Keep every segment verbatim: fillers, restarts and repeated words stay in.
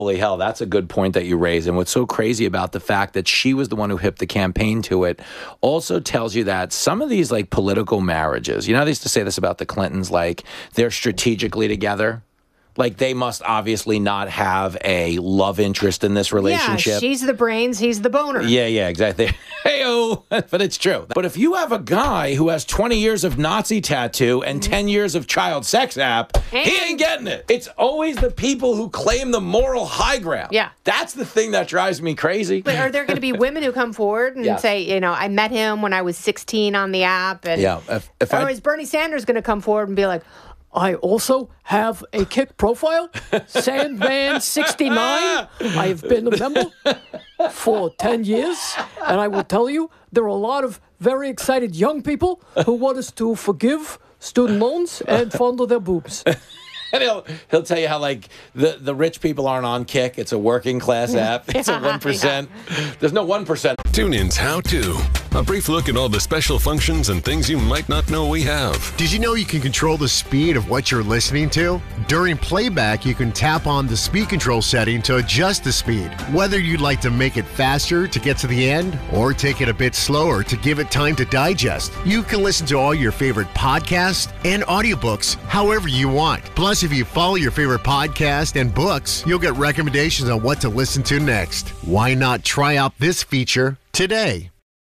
Holy hell, that's a good point that you raise. And what's so crazy about the fact that she was the one who hipped the campaign to it also tells you that some of these like political marriages, you know, they used to say this about the Clintons, like they're strategically together. Like, they must obviously not have a love interest in this relationship. Yeah, she's the brains, he's the boner. Yeah, yeah, exactly. Hey-oh, but it's true. But if you have a guy who has twenty years of Nazi tattoo and ten years of child sex app, and he ain't getting it. It's always the people who claim the moral high ground. Yeah. That's the thing that drives me crazy. But are there going to be women who come forward and yes. say, you know, I met him when I was sixteen on the app? And, yeah. If, if or I, is Bernie Sanders going to come forward and be like, I also have a Kick profile, Sandman sixty-nine. I have been a member for ten years, and I will tell you, there are a lot of very excited young people who want us to forgive student loans and fondle their boobs. And he'll, he'll tell you how, like, the, the rich people aren't on Kick. It's a working class app. It's a one percent. Yeah. There's no one percent. TuneIn's How To. A brief look at all the special functions and things you might not know we have. Did you know you can control the speed of what you're listening to? During playback, you can tap on the speed control setting to adjust the speed. Whether you'd like to make it faster to get to the end or take it a bit slower to give it time to digest, you can listen to all your favorite podcasts and audiobooks however you want. Plus, if you follow your favorite podcast and books, you'll get recommendations on what to listen to next. Why not try out this feature today?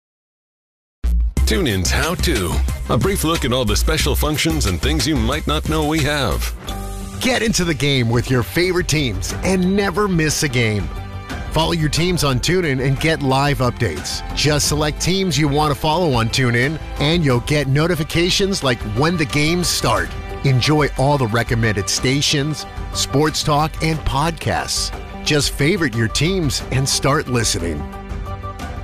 TuneIn's How To. A brief look at all the special functions and things you might not know we have. Get into the game with your favorite teams and never miss a game. Follow your teams on TuneIn and get live updates. Just select teams you want to follow on TuneIn, and you'll get notifications like when the games start. Enjoy all the recommended stations, sports talk, and podcasts. Just favorite your teams and start listening.